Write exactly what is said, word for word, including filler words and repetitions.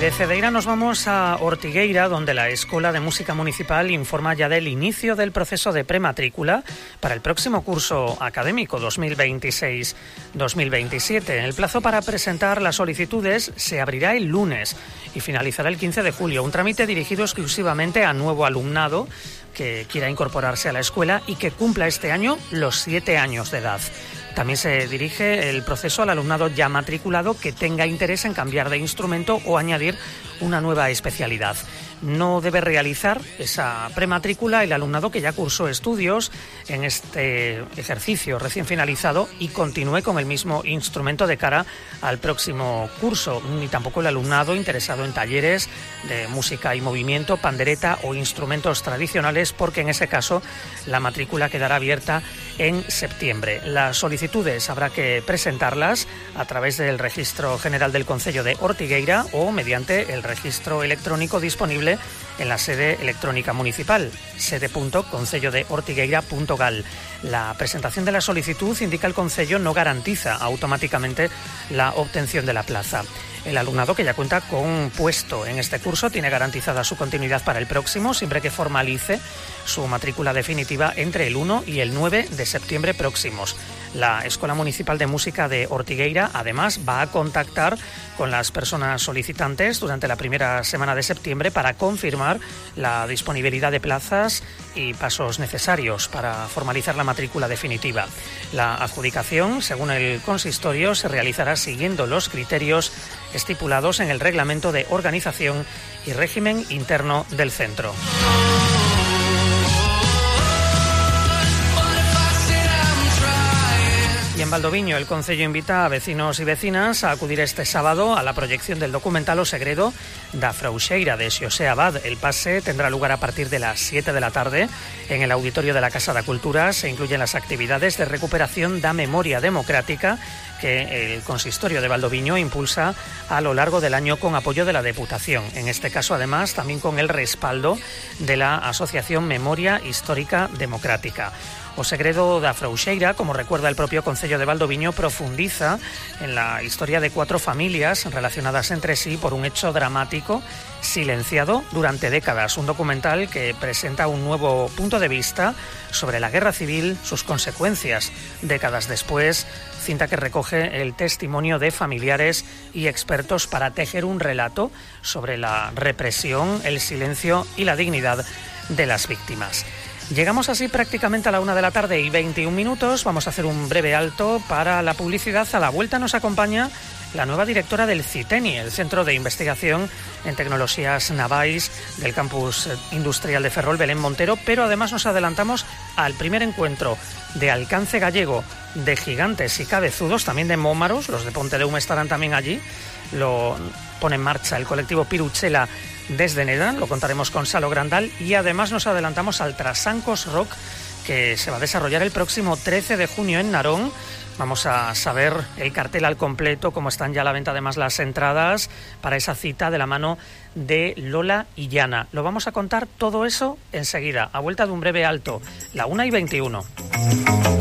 de Cedeira nos vamos a Ortigueira, donde la Escuela de Música Municipal informa ya del inicio del proceso de prematrícula para el próximo curso académico dos mil veintiséis dos mil veintisiete. El plazo para presentar las solicitudes se abrirá el lunes y finalizará el quince de julio, un trámite dirigido exclusivamente a nuevo alumnado que quiera incorporarse a la escuela y que cumpla este año los siete años de edad. También se dirige el proceso al alumnado ya matriculado que tenga interés en cambiar de instrumento o añadir una nueva especialidad. No debe realizar esa prematrícula el alumnado que ya cursó estudios en este ejercicio recién finalizado y continúe con el mismo instrumento de cara al próximo curso, ni tampoco el alumnado interesado en talleres de música y movimiento, pandereta o instrumentos tradicionales, porque en ese caso la matrícula quedará abierta en septiembre. Las solicitudes habrá que presentarlas a través del Registro General del Concello de Ortigueira o mediante el registro electrónico disponible en la sede electrónica municipal, sede punto concello de ortigueira punto gal. La presentación de la solicitud, indica el Concello, no garantiza automáticamente la obtención de la plaza. El alumnado que ya cuenta con un puesto en este curso tiene garantizada su continuidad para el próximo, siempre que formalice su matrícula definitiva entre el uno y el nueve de septiembre próximos. La Escuela Municipal de Música de Ortigueira, además, va a contactar con las personas solicitantes durante la primera semana de septiembre para confirmar la disponibilidad de plazas y pasos necesarios para formalizar la matrícula definitiva. La adjudicación, según el consistorio, se realizará siguiendo los criterios estipulados en el Reglamento de Organización y Régimen Interno del centro. Y en Valdoviño, el Concello invita a vecinos y vecinas a acudir este sábado a la proyección del documental O Segredo da Frouxeira de Xosé Abad. El pase tendrá lugar a partir de las siete de la tarde en el auditorio de la Casa da Cultura. Se incluyen las actividades de recuperación da memoria democrática que el Consistorio de Valdoviño impulsa a lo largo del año con apoyo de la Deputación. En este caso, además, también con el respaldo de la Asociación Memoria Histórica Democrática. O Segredo da Frouxeira, como recuerda el propio Concello de Valdoviño, profundiza en la historia de cuatro familias relacionadas entre sí por un hecho dramático silenciado durante décadas. Un documental que presenta un nuevo punto de vista sobre la guerra civil, sus consecuencias décadas después, cinta que recoge el testimonio de familiares y expertos para tejer un relato sobre la represión, el silencio y la dignidad de las víctimas. Llegamos así prácticamente a la una de la tarde y veintiún minutos. Vamos a hacer un breve alto para la publicidad. A la vuelta nos acompaña la nueva directora del CITENI, el Centro de Investigación en Tecnologías Navais del Campus Industrial de Ferrol, Belén Montero, pero además nos adelantamos al primer encuentro de alcance gallego de gigantes y cabezudos, también de mómaros. Los de Pontedeume estarán también allí. Lo pone en marcha el colectivo Piruchela desde Neda, lo contaremos con Salo Grandal, y además nos adelantamos al Trasancos Rock, que se va a desarrollar el próximo trece de junio en Narón. Vamos a saber el cartel al completo, cómo están ya a la venta además las entradas para esa cita de la mano de Lola y Llana. Lo vamos a contar todo eso enseguida, a vuelta de un breve alto, la una y veintiuno.